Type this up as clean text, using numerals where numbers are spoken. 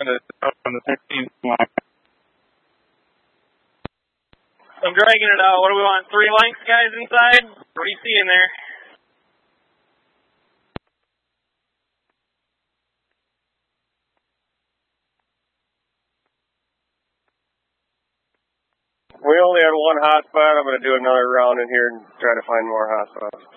on the 16th line. I'm dragging it out. What do we want? 3 lengths, guys, inside? What do you see in there? We only had one hot spot. I'm going to do another round in here and try to find more hot spots.